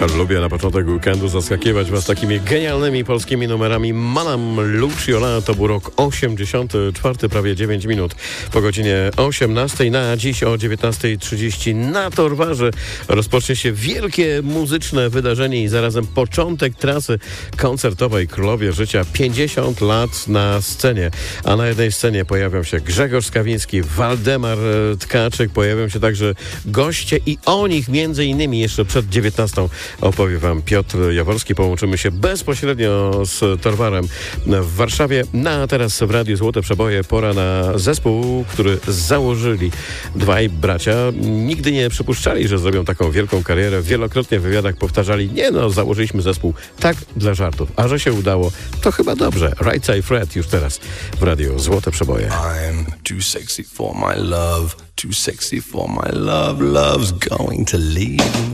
Lubię na początek weekendu zaskakiwać was takimi genialnymi polskimi numerami. Manam Luciola to był rok 84, prawie 9 minut po godzinie 18. Na dziś o 19:30 na Torwarze rozpocznie się wielkie muzyczne wydarzenie i zarazem początek trasy koncertowej Królowie Życia. 50 lat na scenie, a na jednej scenie pojawią się Grzegorz Skawiński, Waldemar Tkaczyk, pojawią się także goście i o nich między innymi jeszcze przed 19 opowie wam Piotr Jaworski. Połączymy się bezpośrednio z Torwarem w Warszawie. A teraz w Radiu Złote Przeboje pora na zespół, który założyli dwaj bracia. Nigdy nie przypuszczali, że zrobią taką wielką karierę. Wielokrotnie w wywiadach powtarzali, założyliśmy zespół tak dla żartów. A że się udało, to chyba dobrze. Right Side Fred już teraz w Radiu Złote Przeboje. I'm too sexy for my love, too sexy for my love, love's going to leave me.